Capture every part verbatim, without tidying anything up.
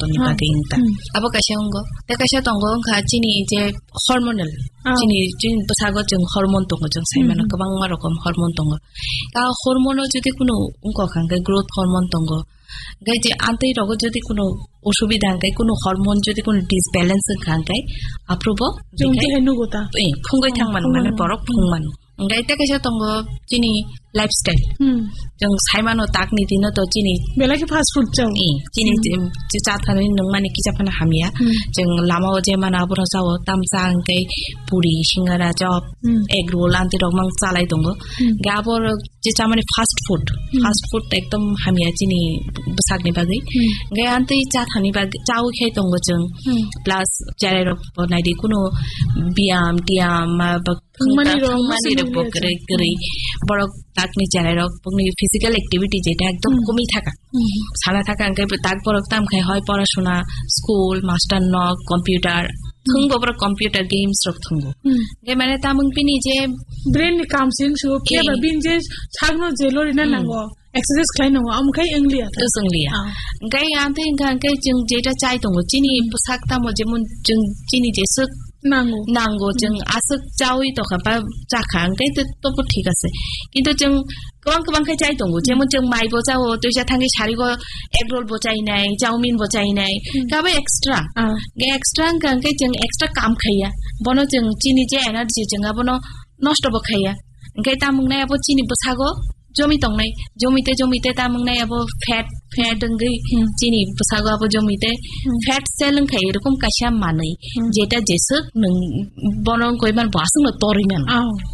to ni ba inta abo kaisa ongo te kaisa tongo kha chini je hormonal chini chini pasago jeng hormone tongo jeng saimana kabang rokom hormone tongo ka hormone jodi kuno unko khanga growth hormone tongo gai je antei rogo jodi kuno অসুবিধা গায় কোনো hormone যদি কোনো disbalance খাঙ্গাই আপ্রুবো জংতে হেনু গোতা এ ফুঙ্গই থাংমান মানে বরক ফুংমান গাইতে কাছে তঙ্গ চিনি lifestyle जों साइमानो ताकनि दिनो तो चिनि बेलाके फास्ट फूड चाउ ए चिनि चा थानि नों माने किजाफान हामिया जों लामाव जे माना बरो जाव तामसा अंकै पुरी सिंगारा चप एग रोल आन्ति रगमां चालाय दंगो गाबर जे चा माने फास्ट फूड फास्ट फूड एकदम हामिया चिनि बसागनि बागै गे आन्ति चा थानि बागै चाउ खाइ दंगो जों प्लस जारे रक बनाइदि कुनो बियाम टियाम मा फुंमानि रं मानि रक गरे गरे बरक ताकनि जारे रक पगनि ফিজিক্যাল অ্যাক্টিভিটি যেটা একদম কমই থাকা সারা থাকা আঙ্কাই তাক পরক তাম খাই হয় পড়াশোনা school master knock computer Thuong ববর computer games rock থুঙ্গো গে মানে তামং পিনি যে ব্রেন কাম সিং সু কেবা বিন যে ছাগনো জেলরিনা নাগো एक्सरसाइज खाइनांगो आमखाय इंलिया इंलिया गाय आंते गांखाय जों जेटा चाइ दंगो चिनि पोसाकता मजेमन जों चिनि जेसो नांगो नांगो जों आसक चावि तखा जाखा आंखाय तो ठीक আছে কিন্তু जों गोबां गोबां खाय चाइ दंगो जेमन जों माइबो जावो तैसा थांगि सारिगो एग रोल बचाइनाय चाउमिन बचाइनाय गाबो एक्सट्रा गे एक्सट्रा गांखाय जों एक्सट्रा काम खाया बनो जों चिनि जे एनार्जी जों आबनो नष्ट बखाया गाय तामुंनाय आबो चिनि बसागो जमी तंगनाय जमीते जमीते तामंगनाय अब फैट फैट अंगै चिनि बसागो अब जमीते फैट सेल खाय एरकम काशा मानै जेटा जेसो नों बनन कयमान बासंग तरिमान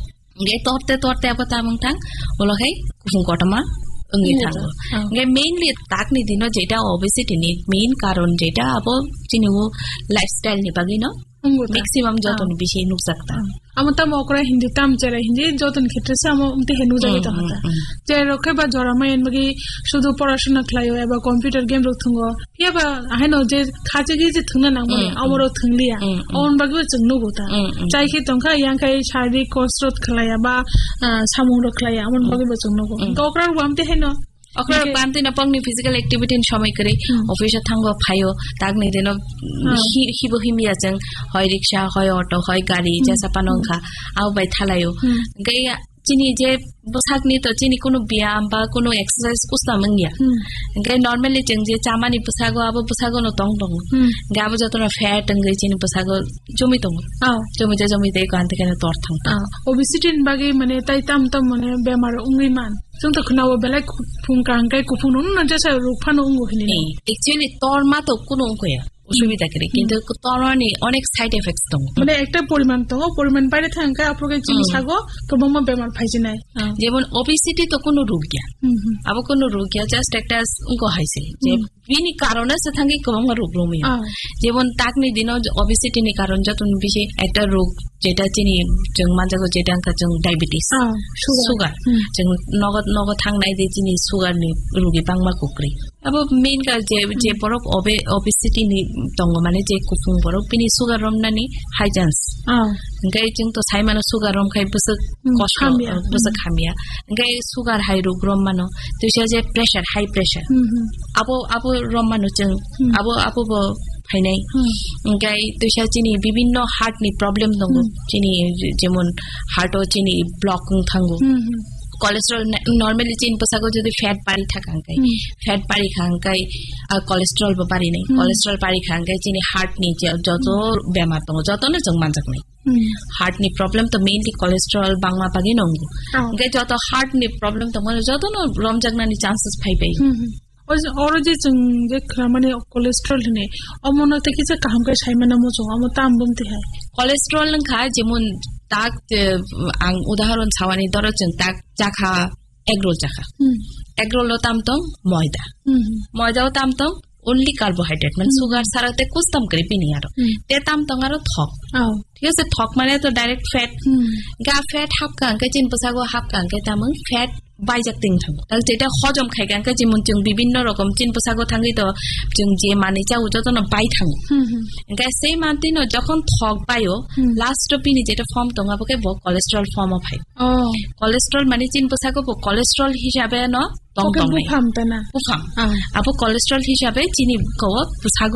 गे तोरते तोरते अब तामंगथां ओलखाय कुफुं गटमा अंगै थांगो गे मेनलि ताकनि दिनो जेटा ओबेसिटी नि मेन कारण जेटा अब चिनि वो लाइफस्टाइल नि बागै न मैक्सिमम जतन बिषय नुक सकता আমতা মকরা হিন্দি তাম চলে হিন্দি যতন ক্ষেত্রে সাম উমতে হেনু জায়গা তাহতা যে রকে বা জরামাই এনবগি শুধু পড়াশোনা খাইও এবা কম্পিউটার গেম রথুঙ্গ ইয়াবা আহেনো যে খাজে গি যে থুনা নাম আমরো থুংলিয়া অন বাগু জংনো গোতা চাইকে তংখা ইয়াংখাই শারীরিক কসরত খালায়া বা সামুং রখলায়া আমন বাগু জংনো গো গকরা ওয়ামতে হেনো অকরা পান্তে না পংনি ফিজিক্যাল অ্যাক্টিভিটি সময় করে অফিসে থাঙ্গো ফাইও তাগনি দেনো হিবো হিমিয়া जों হয় রিকশা হয় অটো হয় গাড়ি যেসা পানংখা আও বাই থালায়ো গাই চিনি যে বসাকনি তো চিনি কোনো ব্যায়াম বা কোনো এক্সারসাইজ কুস্তা মঙ্গিয়া গাই নরমালি जों যে চামানি বসাগো আবো বসাগো ন তং তং গাবো যতনা ফ্যাট अंगै চিনি বসাগো জমি তং আ জমিতে জমিতে কান্তে কেন তর থাং ওবেসিটি বাগে মানে তাই তাম তাম মানে বেমার উংরিমান जों तो खनाव बेलाय फुं कांगाय कुफुं न जसा रुफानो उंगो हिनि एक्चुअली तरमा तो कोनो उंगया অসুবিধা করে কিন্তু তরনি অনেক সাইড এফেক্টস দং মানে একটা পরিমাণ তো পরিমাণ বাইরে থাকা আপনাকে চিনি ছাগো তো বম্মা বেমার ফাইছে নাই যেমন ওবেসিটি তো কোনো রোগ গিয়া আবো কোনো রোগ গিয়া জাস্ট একটা উঙ্গ হাইছে যে বিনি কারণে সে থাকি কমঙ্গ রোগ রোমি যেমন তাকনি দিন ওবেসিটি নি কারণ যতন বেশি একটা রোগ যেটা চিনি जों मानजागो जेटा अंका जों डायबिटिस सुगार जों नगद नगद थांनाय दे चिनि सुगार नि रोगी बांमा कुक्रि अब मेन का जे जे बरक ओबे ओबेसिटी नि दंग माने जे कुफुं बरक बिनि सुगार रमनानि हाइ चान्स ओंखाय जों तो साइमानो सुगार रम खाय बस कष्ट बस खामिया ओंखाय सुगार हाइ रोग रम मानो तैसा जे प्रेसार हाइ प्रेसार आबो आबो रम मानो जों आबो आबो फाइनाय ओंखाय तैसा चिनि विभिन्न हार्ट नि प्रॉब्लेम दंग चिनि जेमन हार्टो चिनि ब्लक थांगो कोलेस्ट्रल नॉर्मली चिन पसागो जदि फैट पारी थाकांकाय फैट पारी खांकाय कोलेस्ट्रल बो पारी नै कोलेस्ट्रल पारी खांकाय चिनि हार्ट नि जतो बेमार दंग जतोनो जों मानजाक नै हार्ट नि प्रॉब्लम तो मेनली कोलेस्ट्रल बांगमा पागे नंगो गे जतो हार्ट नि प्रॉब्लम तो मन जतोनो रमजागनानि चान्सेस फाइ पाइ और जे जों जे माने कोलेस्ट्रल ने अमनते कि जे काम के साइमाना मजो अम ताम बुमते है कोलेस्ट्रल खा जेमन ताक आं उदाहरण सावानि दर जों ताक जाखा एगरोल जाखा एगरोल ताम तंग मयदा मयदा ताम तंग ओनली कार्बोहाइड्रेट মানে সুগার সারাতে কুস্তাম করে পিনি আর তে তাম তং আর থক ঠিক আছে থক মানে তো ডাইরেক্ট ফ্যাট গা ফ্যাট হাফ কাঙ্কে চিন পসাগো হাফ কাঙ্কে তামং ফ্যাট বাইজাক তিং থাম তাহলে যেটা হজম খাই কাঙ্কে যেমন जों বিভিন্ন রকম চিন পসাগো থাঙ্গি তো जों যে মানে চাও যতন বাই থাং গা সেই মানতিন যখন থক পায়ো লাস্ট পিনি যেটা form তঙ্গাবকে cholesterol form of high cholesterol মানে চিন পসাগো কোলেস্টেরল হিসাবে ন তং তং নাই বুফাম তানা বুফাম আপো কোলেস্টেরল হিসাবে চিনি কো পসাগো